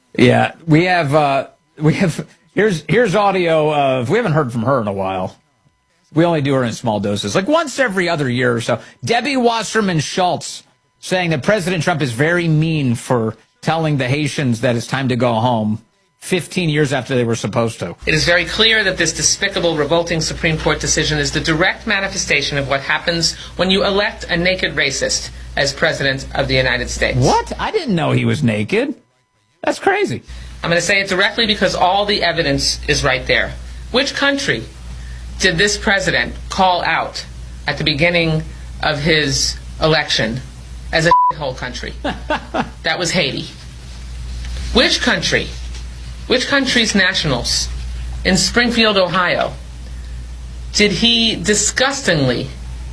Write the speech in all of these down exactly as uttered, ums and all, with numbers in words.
Yeah, we have, uh, we have, here's, here's audio of, we haven't heard from her in a while. We only do her in small doses, like once every other year or so. Debbie Wasserman Schultz saying that President Trump is very mean for telling the Haitians that it's time to go home fifteen years after they were supposed to. It is very clear that this despicable, revolting Supreme Court decision is the direct manifestation of what happens when you elect a naked racist as President of the United States. What? I didn't know he was naked. That's crazy. I'm going to say it directly because all the evidence is right there. Which country did this president call out at the beginning of his election as a whole country? That was Haiti. Which country, which country's nationals in Springfield, Ohio, did he disgustingly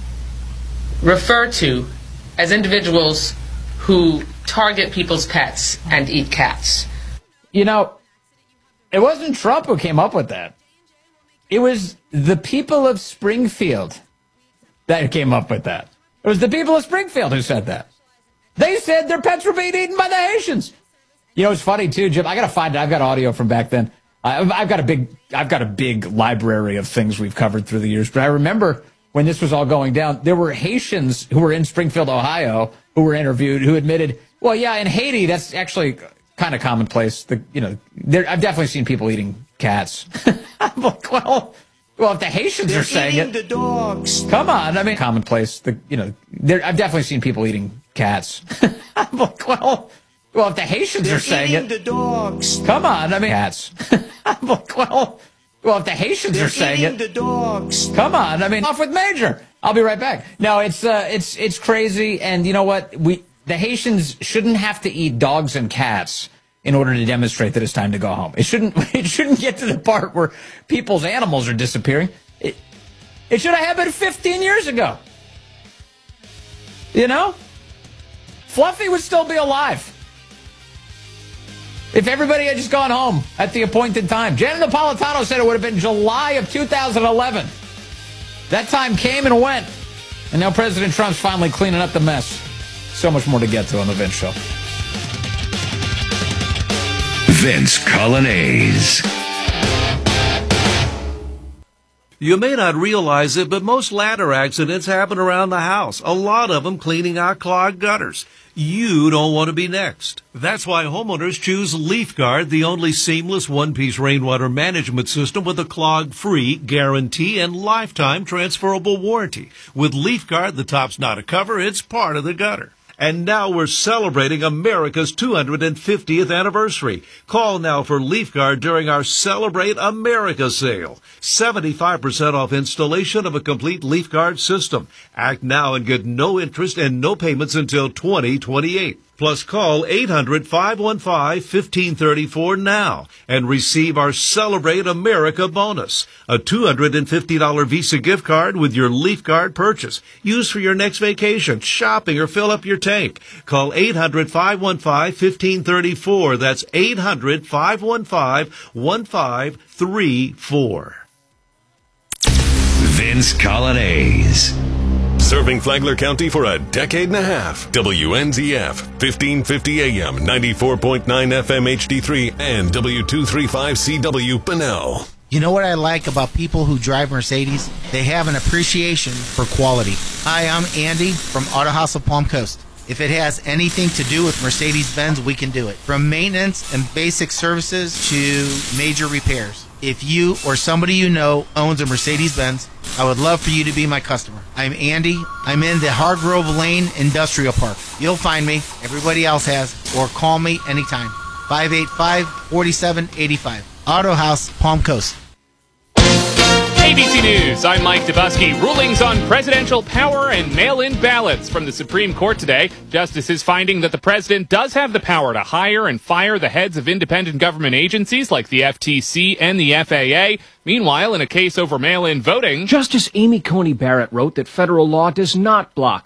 refer to as individuals who target people's pets and eat cats? You know, it wasn't Trump who came up with that. It was the people of Springfield that came up with that. It was the people of Springfield who said that. They said their pets were being eaten by the Haitians. You know, it's funny too, Jim. I gotta find it. I've got audio from back then. I've, I've got a big, I've got a big library of things we've covered through the years. But I remember when this was all going down, there were Haitians who were in Springfield, Ohio, who were interviewed, who admitted, well, yeah, in Haiti, that's actually kind of commonplace. The, you know, there, I've definitely seen people eating cats. I'm like, well, well, if the Haitians They're are saying eating it, the dogs. Come on, I mean, commonplace. The, you know, there, I've definitely seen people eating cats. I'm like, well, well, if the Haitians They're are saying eating it, the dogs. come on, I mean, cats. I'm like, well, well, if the Haitians They're are saying eating it, the dogs. come on, I mean, off with Major. I'll be right back. No, it's uh, it's it's crazy, and you know what? We the Haitians shouldn't have to eat dogs and cats in order to demonstrate that it's time to go home. It shouldn't it shouldn't get to the part where people's animals are disappearing. It, it should have happened fifteen years ago. You know? Fluffy would still be alive if everybody had just gone home at the appointed time. Janet Napolitano said it would have been July of two thousand eleven. That time came and went. And now President Trump's finally cleaning up the mess. So much more to get to on The Vince Show. Vince Colonnese. You may not realize it, but most ladder accidents happen around the house. A lot of them cleaning out clogged gutters. You don't want to be next. That's why homeowners choose LeafGuard, the only seamless one-piece rainwater management system with a clog-free guarantee and lifetime transferable warranty. With LeafGuard, the top's not a cover, it's part of the gutter. And now we're celebrating America's two hundred fiftieth anniversary. Call now for LeafGuard during our Celebrate America sale. seventy-five percent off installation of a complete LeafGuard system. Act now and get no interest and no payments until twenty twenty-eight. Plus, call eight hundred, five one five, one five three four now and receive our Celebrate America bonus, a two hundred fifty dollars Visa gift card with your LeafGuard purchase. Use for your next vacation, shopping, or fill up your tank. Call eight hundred, five one five, one five three four. That's eight hundred, five one five, one five three four. Vince Colonnese. Serving Flagler County for a decade and a half. W N Z F, fifteen fifty A M, ninety-four point nine F M H D three, and W two thirty-five C W Bunnell. You know what I like about people who drive Mercedes? They have an appreciation for quality. Hi, I'm Andy from Auto House of Palm Coast. If it has anything to do with Mercedes-Benz, we can do it. From maintenance and basic services to major repairs. If you or somebody you know owns a Mercedes-Benz, I would love for you to be my customer. I'm Andy. I'm in the Hargrove Lane Industrial Park. You'll find me. Everybody else has. Or call me anytime. five eight five, four seven eight five. Auto House, Palm Coast. A B C News, I'm Mike Dubusky. Rulings on presidential power and mail-in ballots from the Supreme Court today. Justices finding that the president does have the power to hire and fire the heads of independent government agencies like the F T C and the F A A. Meanwhile, in a case over mail-in voting, Justice Amy Coney Barrett wrote that federal law does not block